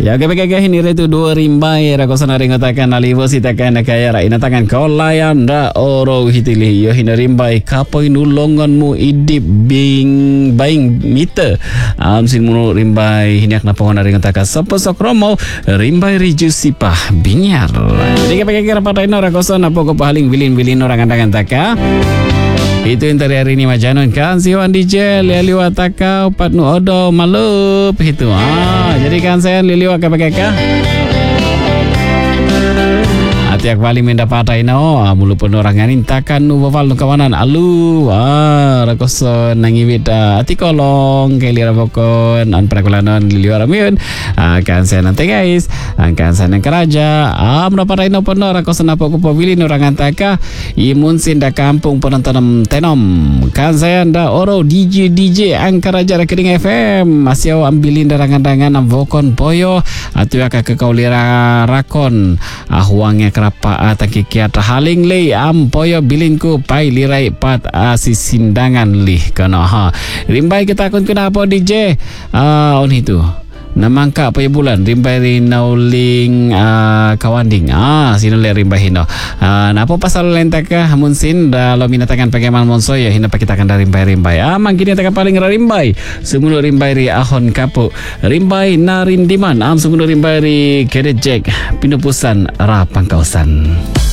Jaga pakai ini itu dua rimbai ra kosana ringotakan alivo sitakan kaya ra inatakan kolayan ra oro hitili yo hina rimbai kapoi nulonganmu idip baing mita sin munu rimbai hiniak na pohon ringotakan sapos kromo rimbai rijusipah binyar. Jadi pakai kira pada ino ra kosana poko paling bilin orang andangan taka. Itu yang hari ini majanon kan siwan DJ Liliwa taka upat nu odo malup itu. Jadi kan saya Liliwa kapakaka. Tiak bali mendapat ino mulu penorangan intakan nu bawal nu kawanan alu rakoso nangiwit ati kolong kelira bokon an prakulanon Liliwa ramiun kan saya nanti guys kan saya nang keraja mendapat ino pono rakoso napo ko pabilin orang antaka imun sinda kampung penonton tenom kan saya nda oro DJ angkaraja rekening FM masih ambilin darangan-darangan bokon boyo atu ka kaulira rakon ahuangnya apa atakikiata haling lei ampoyo bilinku pai lirai pat sisindangan lih kana rimbai kita kun kenapa DJ on itu namangka apa ya bulan rimbai rinauling kawanding sinule rimbai hino napa pasal lentaka mun sin da lo minatakan pagaman monso ya hina pakitakan dari rimbai mangkini taka paling rimbai sumunu rimbai ri ahon kapu rimbai narindiman sumunu rimbai ri kedejek pinupusan ra pangkausan.